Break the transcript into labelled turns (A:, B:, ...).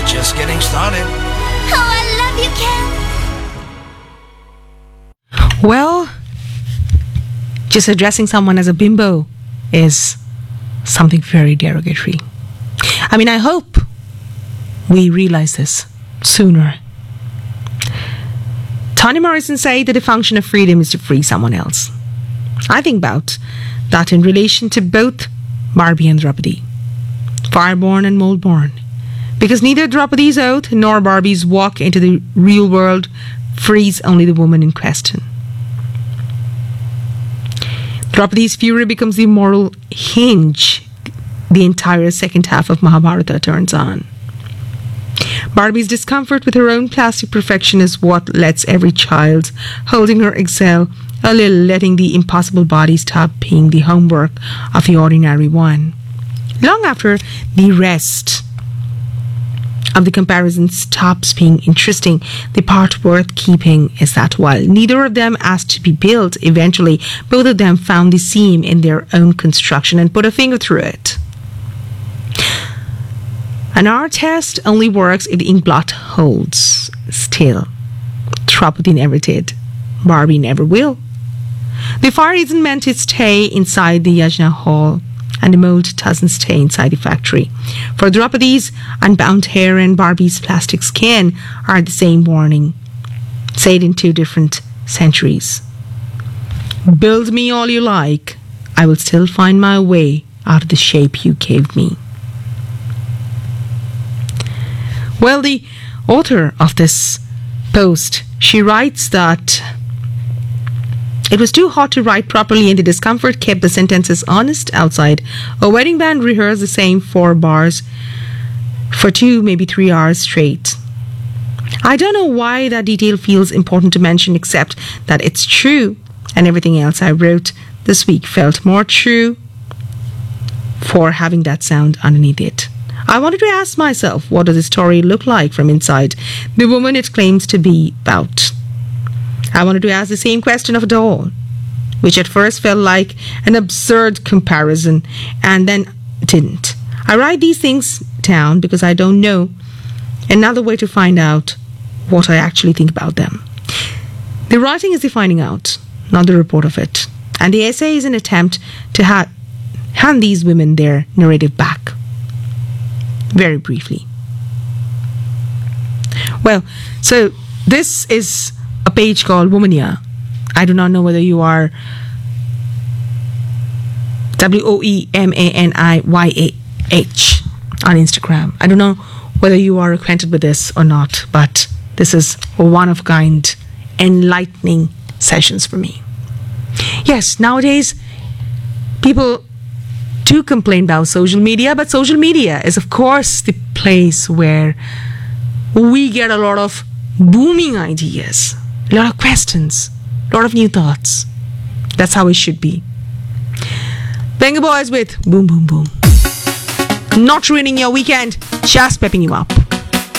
A: just getting started.
B: Oh, I love you, Ken.
C: Well, just addressing someone as a bimbo is something very derogatory. I mean, I hope we realize this sooner. Toni Morrison said that the function of freedom is to free someone else. I think about that in relation to both Barbie and Draupadi, Fireborn and Moldborn, because neither Draupadi's oath nor Barbie's walk into the real world frees only the woman in question. Draupadi's fury becomes the moral hinge the entire second half of Mahabharata turns on. Barbie's discomfort with her own plastic perfection is what lets every child holding her excel a little, letting the impossible body stop being the homework of the ordinary one. Long after the rest of the comparison stops being interesting, the part worth keeping is that while neither of them asked to be built, eventually both of them found the seam in their own construction and put a finger through it. An art test only works if the ink blot holds still. Draupadi never did. Barbie never will. The fire isn't meant to stay inside the yajna hall, and the mold doesn't stay inside the factory. For Draupadi's unbound hair and Barbie's plastic skin are the same warning, said in two different centuries. Build me all you like, I will still find my way out of the shape you gave me. Well, the author of this post, she writes that it was too hot to write properly and the discomfort kept the sentences honest outside. A wedding band rehearsed the same 4 bars for 2, maybe 3 hours straight. I don't know why that detail feels important to mention except that it's true, and everything else I wrote this week felt more true for having that sound underneath it. I wanted to ask myself, what does the story look like from inside the woman it claims to be about? I wanted to ask the same question of a doll, which at first felt like an absurd comparison and then didn't. I write these things down because I don't know another way to find out what I actually think about them. The writing is the finding out, not the report of it. And the essay is an attempt to hand these women their narrative back. Very briefly. Well, so this is a page called Womania. I do not know whether you are WOEMANIYAH on Instagram. I don't know whether you are acquainted with this or not, but this is a one-of-a-kind, enlightening sessions for me. Yes, nowadays people do complain about social media, but social media is of course the place where we get a lot of booming ideas, a lot of questions, a lot of new thoughts. That's how it should be. Benga Boys with Boom Boom Boom. Not ruining your weekend, just pepping you up.